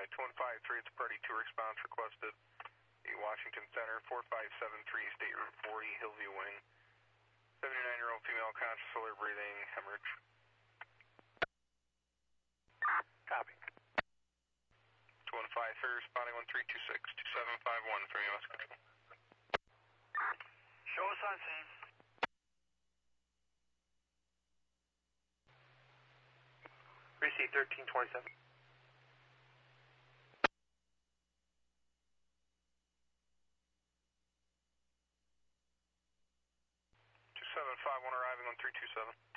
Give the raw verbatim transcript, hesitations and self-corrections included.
runway. two one five three, it's a party two response requested. The Washington Center, four five seven three, State Route forty, Hillview Wing. seventy-nine-year-old female, conscious, solar breathing, hemorrhage. Copy. two one five three, responding one three two six, two seven five one from U S Control. Show us on scene. Receive thirteen twenty-seven. two seven five one arriving on three two seven.